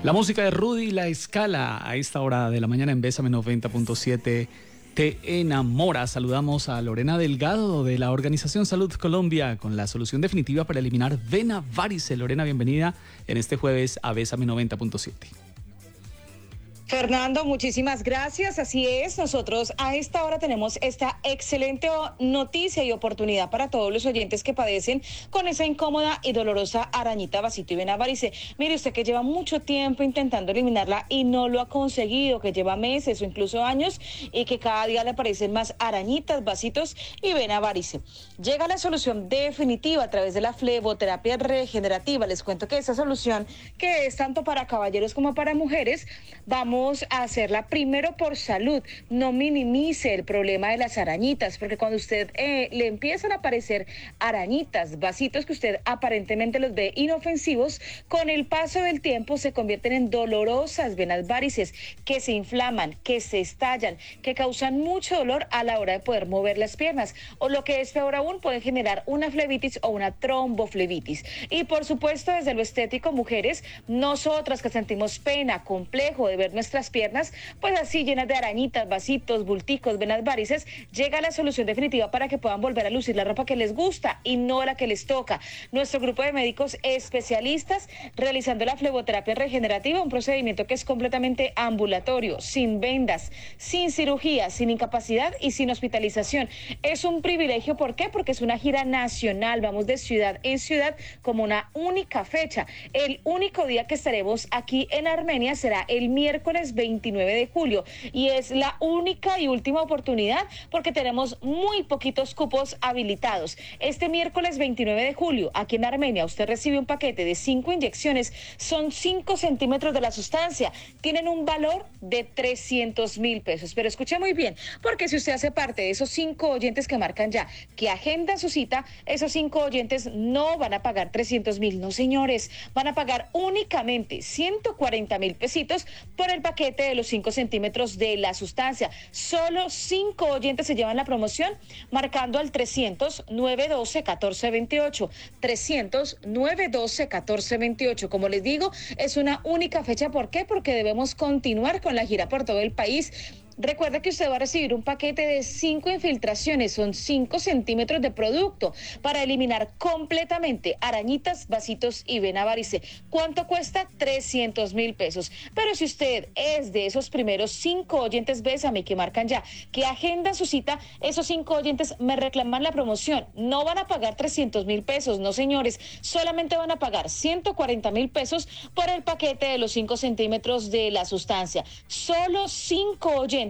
La música de Rudy La Escala a esta hora de la mañana en Bésame 90.7 te enamora. Saludamos a Lorena Delgado de la Organización Salud Colombia con la solución definitiva para eliminar vena varice. Lorena, bienvenida en este jueves a Bésame 90.7. Fernando, muchísimas gracias. Así es, nosotros a esta hora tenemos esta excelente noticia y oportunidad para todos los oyentes que padecen con esa incómoda y dolorosa arañita, vasito y vena varice. Mire usted que lleva mucho tiempo intentando eliminarla y no lo ha conseguido, que lleva meses o incluso años y que cada día le aparecen más arañitas, vasitos y vena varice. Llega la solución definitiva a través de la fleboterapia regenerativa. Les cuento que esa solución, que es tanto para caballeros como para mujeres, vamos a hacerla primero por salud. No minimice el problema de las arañitas, porque cuando usted le empiezan a aparecer arañitas, vasitos que usted aparentemente los ve inofensivos, con el paso del tiempo se convierten en dolorosas venas varices que se inflaman, que se estallan, que causan mucho dolor a la hora de poder mover las piernas, o lo que es peor aún, pueden generar una flebitis o una tromboflebitis. Y por supuesto, desde lo estético, mujeres, nosotras que sentimos pena, complejo de ver nuestras piernas, pues así llenas de arañitas, vasitos, bulticos, venas varices, llega la solución definitiva para que puedan volver a lucir la ropa que les gusta y no la que les toca. Nuestro grupo de médicos especialistas realizando la fleboterapia regenerativa, un procedimiento que es completamente ambulatorio, sin vendas, sin cirugía, sin incapacidad y sin hospitalización. Es un privilegio, ¿por qué? Porque es una gira nacional, vamos de ciudad en ciudad como una única fecha. El único día que estaremos aquí en Armenia será el miércoles 29 de julio y es la única y última oportunidad porque tenemos muy poquitos cupos habilitados. Este miércoles 29 de julio, aquí en Armenia, usted recibe un paquete de 5 inyecciones, son 5 centímetros de la sustancia, tienen un valor de 300.000 pesos. Pero escuche muy bien, porque si usted hace parte de esos 5 oyentes que marcan ya, que agendan su cita, esos 5 oyentes no van a pagar 300.000, no señores, van a pagar únicamente 140.000 pesitos por el paquete de los 5 centímetros de la sustancia. Solo 5 oyentes se llevan la promoción marcando al 300-912-1428. 300-912-1428. Como les digo, es una única fecha. ¿Por qué? Porque debemos continuar con la gira por todo el país. Recuerda que usted va a recibir un paquete de 5 infiltraciones, son 5 centímetros de producto para eliminar completamente arañitas, vasitos y vena varice. ¿Cuánto cuesta? 300.000 pesos. Pero si usted es de esos primeros 5 oyentes, Bésame, que marcan ya, que agendan su cita, esos 5 oyentes me reclaman la promoción. No van a pagar 300.000 pesos, no señores, solamente van a pagar 140.000 pesos por el paquete de los 5 centímetros de la sustancia. Solo 5 oyentes